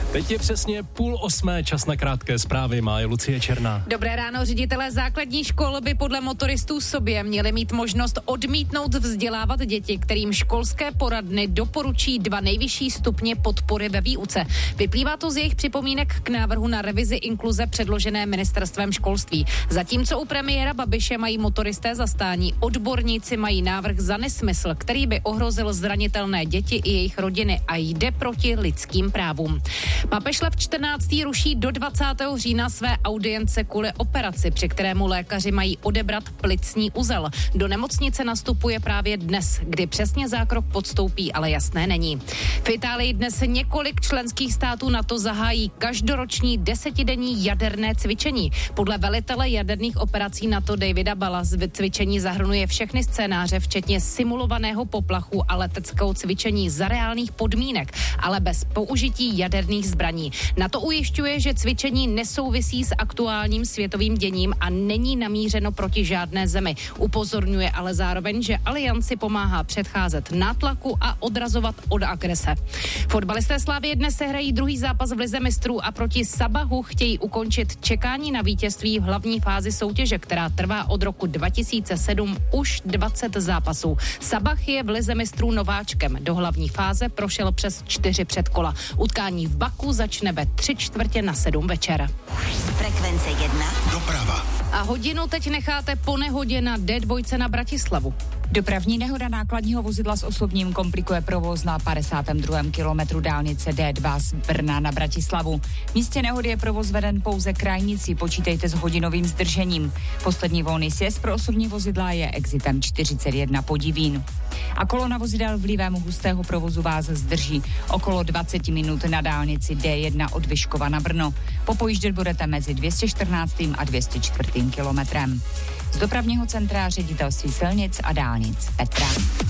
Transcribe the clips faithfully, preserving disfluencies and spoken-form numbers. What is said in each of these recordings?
Teď je přesně půl osmé, čas na krátké zprávy, má je Lucie Černá. Dobré ráno, ředitelé základní škol by podle motoristů sobě měli mít možnost odmítnout vzdělávat děti, kterým školské poradny doporučí dva nejvyšší stupně podpory ve výuce. Vyplývá to z jejich připomínek k návrhu na revizi inkluze předložené ministerstvem školství. Zatímco u premiéra Babiše mají motoristé zastání, odborníci mají návrh za nesmysl, který by ohrozil zranitelné děti i jejich rodiny a jde proti lidským právům. Papež Lev čtrnáctý ruší do dvacátého října své audience kvůli operaci, při kterému lékaři mají odebrat plicní uzel. Do nemocnice nastupuje právě dnes, kdy přesně zákrok podstoupí, ale jasné není. V Itálii dnes několik členských států NATO zahájí každoroční desetidenní jaderné cvičení. Podle velitele jaderných operací NATO Davida Balla cvičení zahrnuje všechny scénáře, včetně simulovaného poplachu a leteckého cvičení za reálných podmínek, ale bez použití jaderných zbraní. NATO ujišťuje, že cvičení nesouvisí s aktuálním světovým děním a není namířeno proti žádné zemi. Upozorňuje ale zároveň, že alianci pomáhá předcházet nátlaku a odrazovat od agrese. Fotbalisté Slavie dnes sehrají druhý zápas v lize mistrů a proti Sabahu chtějí ukončit čekání na vítězství v hlavní fázi soutěže, která trvá od roku dva tisíce sedm už dvacet zápasů. Sabah je v lize mistrů nováčkem. Do hlavní fáze prošel přes čtyři předkola. Utkání v Baku začne ve tři čtvrtě na sedm večer. Frekvence jedna. Doprava. A hodinu teď necháte po nehodě na D dva na Bratislavu. Dopravní nehoda nákladního vozidla s osobním komplikuje provoz na padesátém druhém kilometru dálnice D dva z Brna na Bratislavu. V místě nehody je provoz veden pouze krajnici, počítejte s hodinovým zdržením. Poslední volný sjezd pro osobní vozidla je exitem čtyřicet jedna Podivín. A kolona vozidel vlivem hustého provozu vás zdrží okolo dvacet minut na dálnici D jedna od Vyškova na Brno. Popojíždět budete mezi dvě stě čtrnáctým a dvě stě čtvrtým kilometrem. Z dopravního centra ředitelství silnic a dálnic Petra.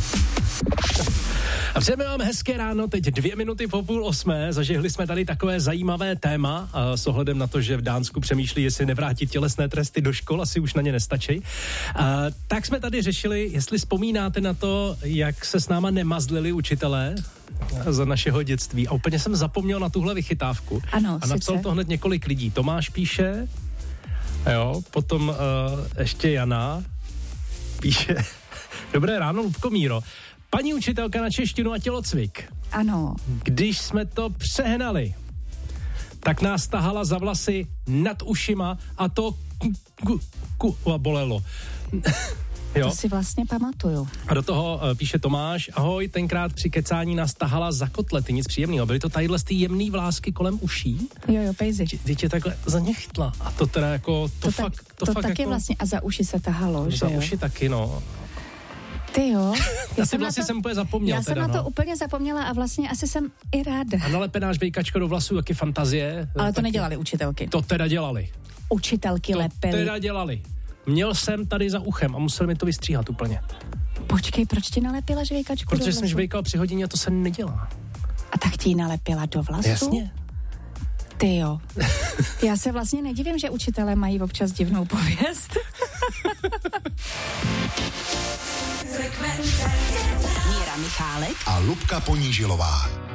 A přejeme vám hezké ráno, teď dvě minuty po půl osmé, zažehli jsme tady takové zajímavé téma a s ohledem na to, že v Dánsku přemýšlí, jestli nevrátit tělesné tresty do škol, asi už na ně nestačí. A, tak jsme tady řešili, jestli vzpomínáte na to, jak se s náma nemazlili učitelé za našeho dětství. A úplně jsem zapomněl na tuhle vychytávku. Ano, a napsal sice. to hned několik lidí. Tomáš píše, jo, potom uh, ještě Jana píše, dobré ráno, Lubko Míro. Paní učitelka na češtinu a tělocvik. Ano. Když jsme to přehnali, tak nás tahala za vlasy nad ušima a to ku, ku, ku, a bolelo. Jo? To si vlastně pamatuju. A do toho uh, píše Tomáš, ahoj, tenkrát při kecání nás tahala za kotlety, nic příjemného. Byly to tadyhle ty jemný vlásky kolem uší. Jo, jo, pejzi. Ty tě takhle za ně chytla. A to teda jako, to, To, fakt, tak, to, to fakt taky jako, vlastně a za uši se tahalo, že za jo? uši taky, no. Ty jo. Já jsem vlastně to, jsem úplně zapomněl. Já jsem teda, na to no. úplně zapomněla a vlastně asi jsem i ráda. A nalepená žvejkačka do vlasů, taky fantazie. Ale to taky. nedělali učitelky. To teda dělali. Učitelky to lepily. teda dělali. Měl jsem tady za uchem a musel mi to vystříhat úplně. Počkej, proč ti nalepila žvejkačku Protože do jsem vlasu? žvejkal při hodině a to se nedělá. A tak ti ji nalepila do vlasu? Jasně. Ty jo. Já se vlastně nedivím, že učitelé mají občas divnou pověst. Míra Michálek A Lubka Ponížilová.